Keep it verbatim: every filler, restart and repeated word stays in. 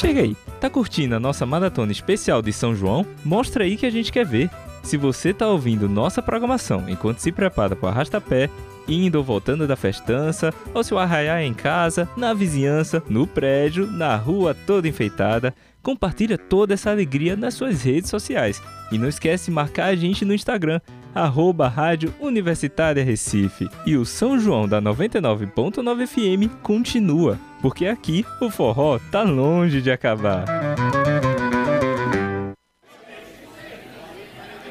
chega aí, tá curtindo a nossa maratona especial de São João? Mostra aí que a gente quer ver. Se você tá ouvindo nossa programação enquanto se prepara para o arrasta-pé, indo ou voltando da festança, ou se o arraiá é em casa, na vizinhança, no prédio, na rua toda enfeitada, compartilha toda essa alegria nas suas redes sociais. E não esquece de marcar a gente no Instagram, arroba Rádio Universitária Recife. E o São João da noventa e nove ponto nove F M continua, porque aqui o forró tá longe de acabar.